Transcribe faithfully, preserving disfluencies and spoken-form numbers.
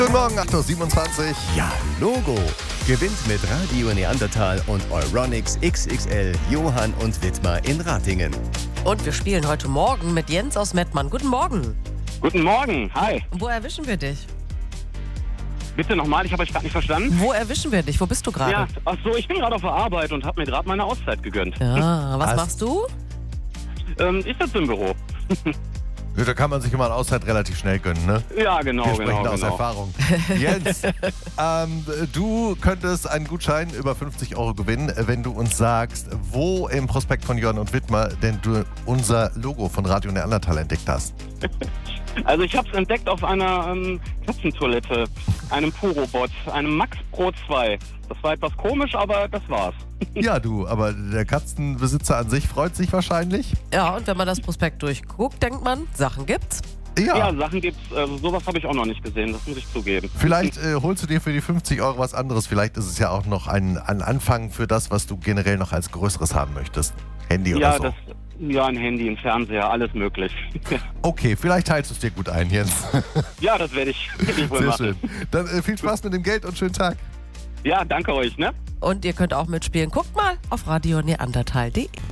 Guten Morgen, acht Uhr siebenundzwanzig. Ja, Logo. Gewinnt mit Radio Neandertal und Euronics X X L Johann und Wittmar in Ratingen. Und wir spielen heute Morgen mit Jens aus Mettmann. Guten Morgen. Guten Morgen, hi. Wo erwischen wir dich? Bitte nochmal, ich habe euch gerade nicht verstanden. Wo erwischen wir dich? Wo bist du gerade? Ja, ach so, ich bin gerade auf der Arbeit und habe mir gerade meine Auszeit gegönnt. Ja, was Was? machst du? Ähm, ich sitze im Büro. Ja, da kann man sich immer eine Auszeit relativ schnell gönnen, ne? Ja, genau, Wir sprechen genau, aus genau. Erfahrung. Jens, ähm, du könntest einen Gutschein über fünfzig Euro gewinnen, wenn du uns sagst, wo im Prospekt von Johann und Wittmar denn du unser Logo von Radio Neandertal entdeckt hast. Also ich habe es entdeckt auf einer ähm, Katzentoilette, einem Purobot, einem Max Pro zwei. Das war etwas komisch, aber das war's. Ja, du, aber der Katzenbesitzer an sich freut sich wahrscheinlich. Ja, und wenn man das Prospekt durchguckt, denkt man, Sachen gibt's. Ja, Ja, Sachen gibt's, also sowas habe ich auch noch nicht gesehen, das muss ich zugeben. vielleicht äh, holst du dir für die fünfzig Euro was anderes. Vielleicht ist es ja auch noch ein, ein Anfang für das, was du generell noch als Größeres haben möchtest. Handy oder Ja, so. das, ja, ein Handy, ein Fernseher, alles möglich. Okay, vielleicht teilst du es dir gut ein, Jens. Ja, das werde ich, werd ich wohl Sehr machen. schön. Dann äh, viel Spaß mit dem Geld und schönen Tag. Ja, danke euch, ne? Und ihr könnt auch mitspielen. Guckt mal auf radio neandertal punkt de.